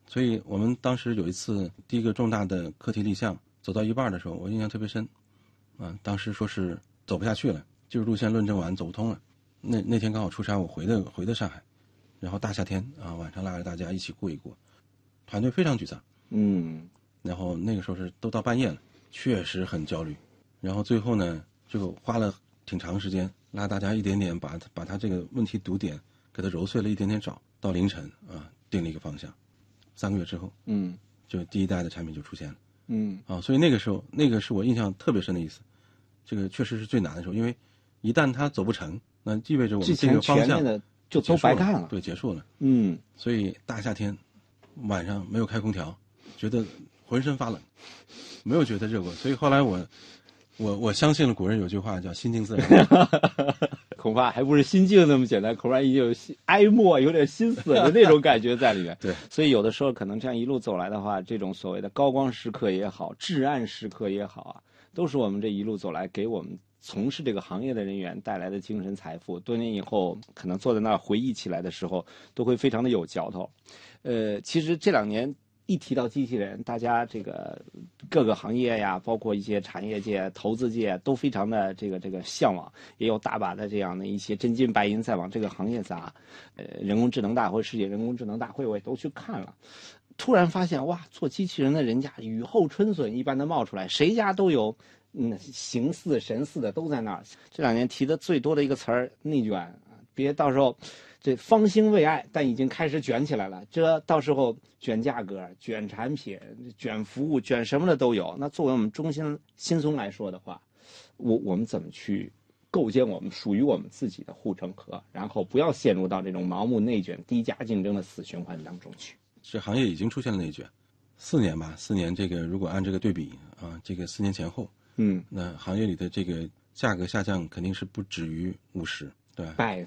所以我们当时有一次第一个重大的课题立项，走到一半的时候，我印象特别深。当时说是走不下去了，就是路线论证完走不通了。那天刚好出差，我回的上海，然后大夏天晚上拉着大家一起过一过，团队非常沮丧。然后那个时候是都到半夜了，确实很焦虑。然后最后呢，就花了挺长时间，拉大家一点点把他这个问题堵点给它揉碎了，一点点找到凌晨定了一个方向。3个月之后，就第一代的产品就出现了。所以那个时候，那个是我印象特别深的意思。这个确实是最难的时候，因为一旦它走不成，那意味着我们这个方向的就都白干了。 对，结束了。所以大夏天晚上没有开空调，觉得浑身发冷，没有觉得热过。所以后来我相信了古人有句话叫心静自然。 恐怕还不是心静那么简单，恐怕已经有哀莫，有点心死的那种感觉在里面。 对， 所以有的时候可能这样一路走来的话，这种所谓的高光时刻也好，至暗时刻也好都是我们这一路走来给我们从事这个行业的人员带来的精神财富。多年以后，可能坐在那儿回忆起来的时候，都会非常的有嚼头。其实这2年一提到机器人，大家这个各个行业呀，包括一些产业界、投资界都非常的这个向往，也有大把的这样的一些真金白银在往这个行业砸。人工智能大会、世界人工智能大会我也都去看了。突然发现哇，做机器人的人家雨后春笋一般的冒出来，谁家都有形似神似的都在那儿。这2年提的最多的一个词儿内卷，别到时候这方兴未艾，但已经开始卷起来了。这到时候卷价格、卷产品、卷服务、卷什么的都有。那作为我们中兴新松来说的话，我们怎么去构建我们属于我们自己的护城河，然后不要陷入到这种盲目内卷、低价竞争的死循环当中去？ 这行业已经出现了内卷，4年吧，4年这个如果按这个对比这个4年前后，那行业里的这个价格下降肯定是不止于50%，对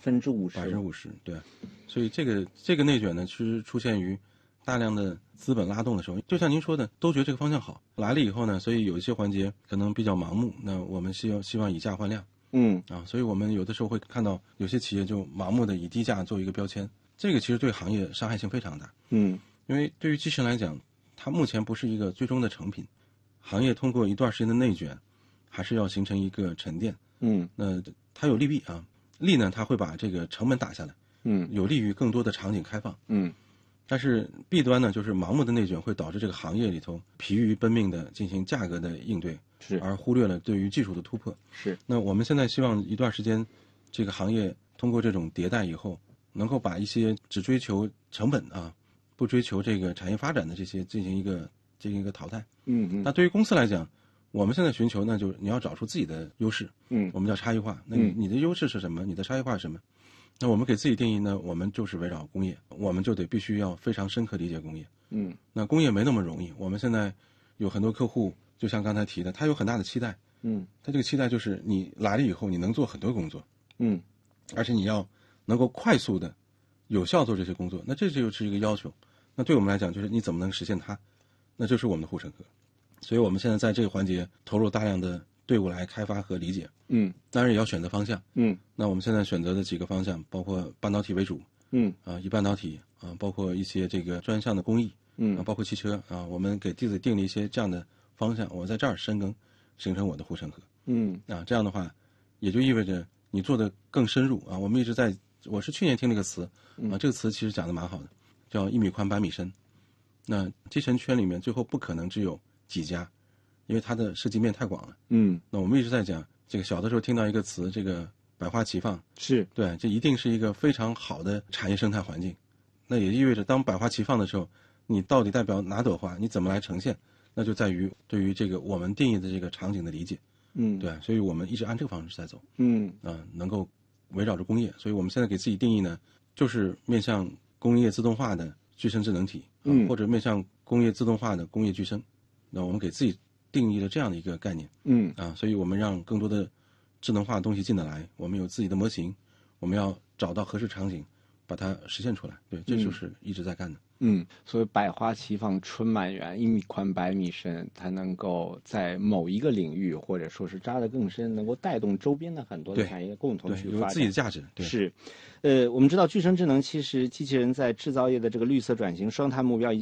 ，50%，对。所以这个内卷呢，是出现于大量的资本拉动的时候。就像您说的，都觉得这个方向好，来了以后呢，所以有一些环节可能比较盲目，那我们希望以价换量，所以我们有的时候会看到有些企业就盲目的以低价做一个标签。这个其实对行业伤害性非常大，因为对于机器人来讲，它目前不是一个最终的成品，行业通过一段时间的内卷，还是要形成一个沉淀，那它有利弊利呢，它会把这个成本打下来，有利于更多的场景开放，但是弊端呢，就是盲目的内卷会导致这个行业里头疲于奔命的进行价格的应对，而忽略了对于技术的突破。那我们现在希望一段时间，这个行业通过这种迭代以后，能够把一些只追求成本不追求这个产业发展的这些进行一个淘汰。那对于公司来讲，我们现在寻求呢，就是你要找出自己的优势，我们叫差异化。那你的优势是什么？你的差异化是什么？那我们给自己定义呢，我们就是围绕工业，我们就必须要非常深刻理解工业。那工业没那么容易。我们现在有很多客户，就像刚才提的，他有很大的期待。他这个期待就是你来了以后，你能做很多工作。而且你要能够快速的、有效做这些工作。那这就是一个要求。那对我们来讲，就是你怎么能实现它？那就是我们的护城河。所以我们现在在这个环节投入大量的队伍来开发和理解。当然也要选择方向。那我们现在选择的几个方向，包括半导体为主。以半导体包括一些这个专项的工艺。包括汽车我们给自己定了一些这样的方向，我在这儿深耕，形成我的护城河。这样的话，也就意味着你做的更深入我们一直在，我是去年听了个词这个词其实讲的蛮好的，叫1米宽100米深。那机器人圈里面最后不可能只有几家，因为它的涉及面太广了。那我们一直在讲，这个小的时候听到一个词，这个百花齐放，对，这一定是一个非常好的产业生态环境。那也意味着当百花齐放的时候，你到底代表哪朵花，你怎么来呈现，那就在于对于这个我们定义的这个场景的理解。对，所以我们一直按这个方式在走。能够围绕着工业，所以我们现在给自己定义呢，就是面向工业自动化的具身智能体，或者面向工业自动化的工业具身。那我们给自己定义了这样的一个概念。所以我们让更多的智能化的东西进得来，我们有自己的模型，我们要找到合适场景，把它实现出来。对，这就是一直在干的。 所谓百花齐放春满园，1米宽100米深，它能够在某一个领域或者说是扎得更深，能够带动周边的很多的产业共同去发展， 有自己的价值。对， 是。我们知道具身智能其实机器人在制造业的这个绿色转型双碳目标已经